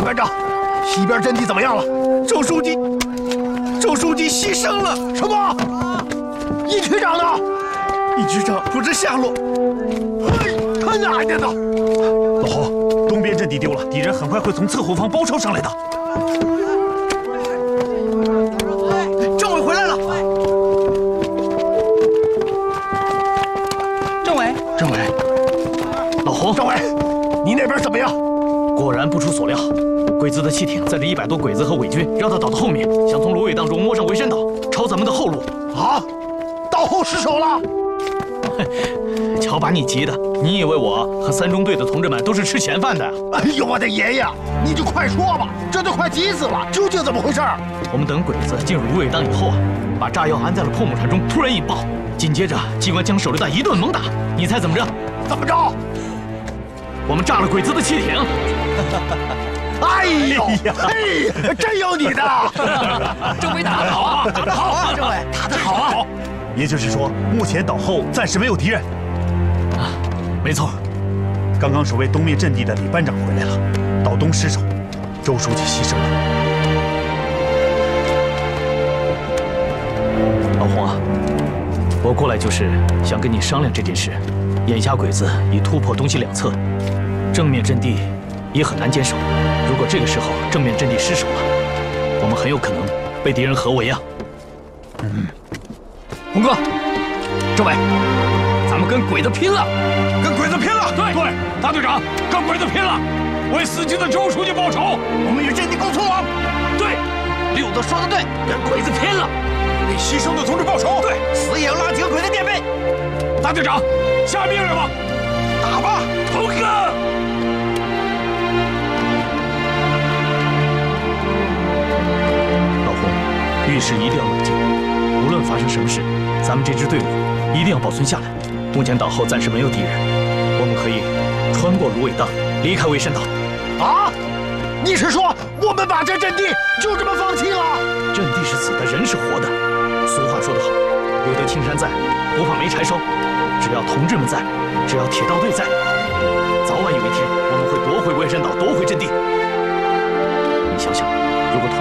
班长，西边阵地怎么样了？ 周书记牺牲了。 什么？一区长呢？ 一局长不知下落。 他哪去呢？ 老侯，东边阵地丢了，敌人很快会从侧后方包抄上来的。 政委回来了。 政委，老侯， 政委，你那边怎么样？ 果然不出所料，鬼子的汽艇载着100多鬼子和伪军，让他倒到后面，想从芦苇当中摸上围山岛，抄咱们的后路。 啊，倒后失手了。 瞧把你急的，你以为我和3中队的同志们都是吃闲饭的？ 哎呦，我的爷爷，你就快说吧，这都快急死了，究竟怎么回事？ 我们等鬼子进入芦苇荡以后啊，把炸药安在了破木船中，突然引爆，紧接着机关枪手榴弹一顿猛打，你猜怎么着？ 怎么着？ 我们炸了鬼子的汽艇。 哎呦，嘿，真有你的！ 政委打得好啊，打得好啊，政委打得好啊！ 也就是说，目前岛后暂时没有敌人。啊，没错。刚刚守卫东面阵地的李班长回来了，岛东失守，周书记牺牲了。老洪啊，我过来就是想跟你商量这件事。眼下鬼子已突破东西两侧，正面阵地也很难坚守。如果这个时候正面阵地失守了，我们很有可能被敌人合围啊。 洪哥，政委，咱们跟鬼子拼了！ 跟鬼子拼了！ 对，大队长，跟鬼子拼了！为死去的周书记报仇！ 我们与阵地共存亡。 对，六子说的对，跟鬼子拼了！ 为牺牲的同志报仇！ 对，死也要拉几个鬼子垫背！大队长，下命令吧！ 打吧， 洪哥！ 老洪，遇事一定要冷静，无论发生什么事，咱们这支队伍一定要保存下来。目前岛后暂时没有敌人，我们可以穿过芦苇荡，离开围山岛。 啊？你是说我们把这阵地就这么放弃了？ 阵地是死的，人是活的。俗话说得好，有的青山在，不怕没柴烧。只要同志们在，只要铁道队在，早晚有一天我们会夺回围山岛，夺回阵地。你想想，如果